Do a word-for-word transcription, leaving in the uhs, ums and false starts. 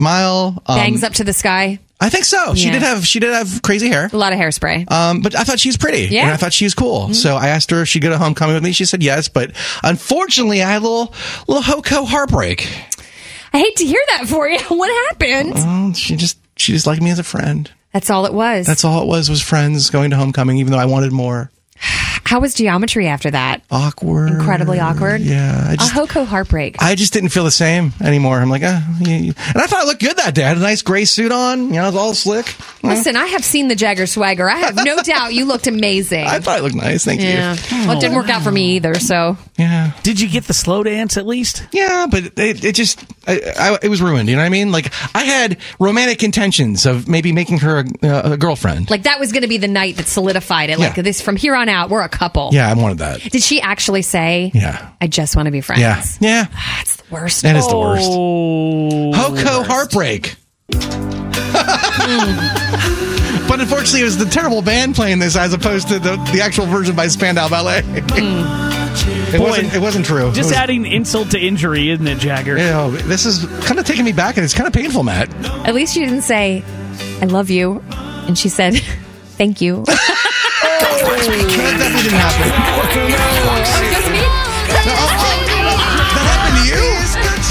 smile. Um, Bangs up to the sky. I think so. She Yeah. did have she did have crazy hair. A lot of hairspray. Um, but I thought she was pretty. Yeah. And I thought she was cool. Mm-hmm. So I asked her if she'd go to homecoming with me. She said yes. But unfortunately, I had a little, little Hoko heartbreak. I hate to hear that for you. What happened? Well, she just she just liked me as a friend. That's all it was. That's all it was, was friends going to homecoming, even though I wanted more. How was geometry after that? Awkward. Incredibly awkward. Yeah. I just, a Hoko heartbreak. I just didn't feel the same anymore. I'm like, ah, yeah, yeah. And I thought I looked good that day. I had a nice gray suit on. You know, it was all slick. Listen, I have seen the Jagger swagger. I have no doubt you looked amazing. I thought I looked nice. Thank yeah. you. Well, it didn't work out for me either, so. Yeah. Did you get the slow dance at least? Yeah, but it, it just, I, I, it was ruined. You know what I mean? Like, I had romantic intentions of maybe making her a, uh, a girlfriend. Like, that was going to be the night that solidified it. Like, Yeah. this, from here on out, we're a couple. Yeah, I wanted that. Did she actually say, Yeah. I just want to be friends? Yeah. Yeah. That's the worst. That is the worst. Oh, Hoko heartbreak. But unfortunately, it was the terrible band playing this as opposed to the, the actual version by Spandau Ballet. It Boy, wasn't. It wasn't true. Just it was, adding insult to injury, isn't it, Jagger? You know, this is kind of taking me back, and it's kind of painful, Matt. At least you didn't say, I love you. And she said, thank you. That definitely didn't happen. Just me.